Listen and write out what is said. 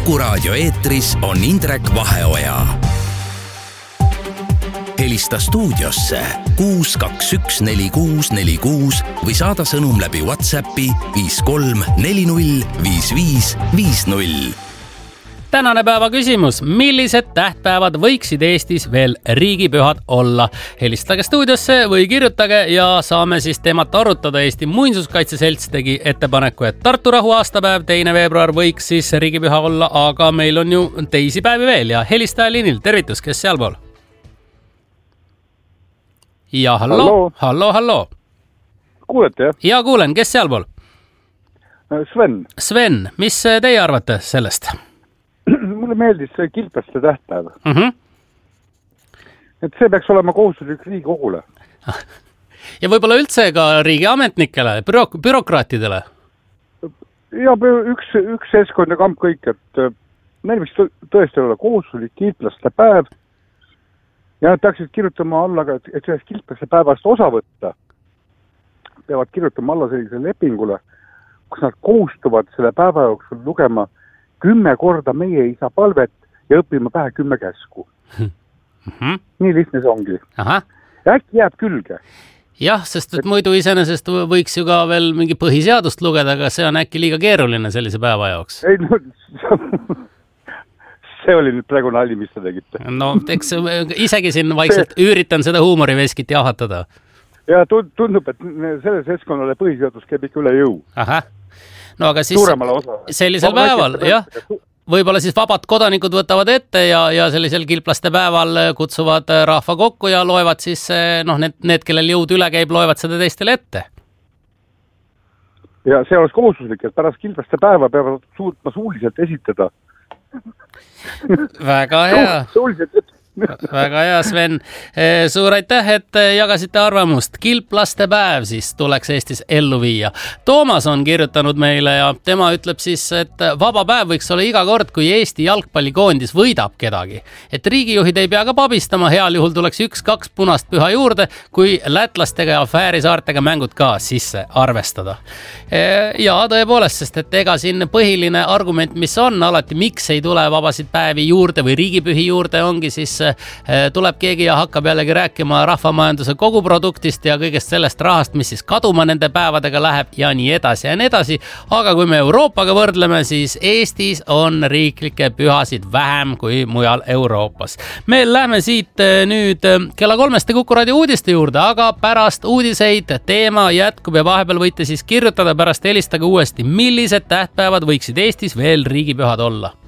Kuku Raadio eetris on Indrek Vaheoja. Helista stuudiosse 6214646 või saada sõnum läbi WhatsAppi 53405550. Tänane päeva küsimus. Millised tähtpäevad võiksid Eestis veel riigipühad olla? Helistage stuudiosse või kirjutage ja saame siis teemat arutada. Eesti Muinsuskaitse Selts tegi ettepaneku, et Tartu rahu aastapäev 2. veebruar võiks siis riigipüha olla, aga meil on ju teisi päevi veel ja helistaja liinil. Tervitus, kes sealpool? Ja hallo. Kuulete, jah? Ja kuulen, kes sealpool? Sven, mis teie arvate sellest? Mulle meeldis see kilpeste tähtpäev. Et see peaks olema kohustuslik Riigikogule. Ja võib-olla üldse ka riigiametnikele, bürokraatidele? Ja üks seeskond ja kamp kõik, et neil võiks tõesti olla kohustuslik kilpeste päev ja nad peaksid kirjutama alla, et sellest kilpeste päevast osa võtta. Peavad kirjutama alla sellisele lepingule, kus nad kohustuvad selle päeva jooksul lugema 10 korda meie isa palvet ja õppima pähe 10 käsku. Nii lihtne see ongi. Äkki jääb külge. Jah, sest et muidu iseenesest võiks ju ka veel mingi põhiseadust lugeda, aga see on äkki liiga keeruline sellise päeva jaoks. Ei, no, see oli nüüd praegu nali, mis te tegite. No, eks isegi siin vaikselt üritan seda huumoriveskit jahatada. Ja tundub, et selle seeskonnale põhiseadus käib ikka üle jõu. No aga siis sellisel päeval, jah, võib-olla siis vabad kodanikud võtavad ette ja sellisel kilplaste päeval kutsuvad rahva kokku ja loevad siis, need, kellel jõud üle käib, loevad seda teistele ette. Ja see oleks kohustuslik, et pärast kilplaste päeva peavad suutma suuliselt esitada. Väga hea. Väga hea, Sven. Suur aitäh, et jagasite arvamust. Kilplaste päev siis tuleks Eestis ellu viia. Toomas on kirjutanud meile ja tema ütleb siis, et vaba päev võiks olla iga kord, kui Eesti jalgpallikoondis võidab kedagi. Et riigijuhid ei pea ka pabistama, heal juhul tuleks 1-2 punast püha juurde, kui lätlastega ja Fääri saartega mängud ka sisse arvestada. Ja tõepoolest, sest et ega siin põhiline argument, mis on alati, miks ei tule vabasid päevi juurde või riigipühi juurde, ongi siis tuleb keegi ja hakkab jällegi rääkima rahvamajanduse koguproduktist ja kõigest sellest rahast, mis siis kaduma nende päevadega läheb ja nii edasi ja nii edasi. Aga kui me Euroopaga võrdleme, siis Eestis on riiklikke pühasid vähem kui mujal Euroopas. Me lähme siit nüüd kella 3 Kuku Raadio uudiste juurde, aga pärast uudiseid teema jätkub ja vahepeal võite siis kirjutada, pärast helistage uuesti, millised tähtpäevad võiksid Eestis veel riigipühad olla.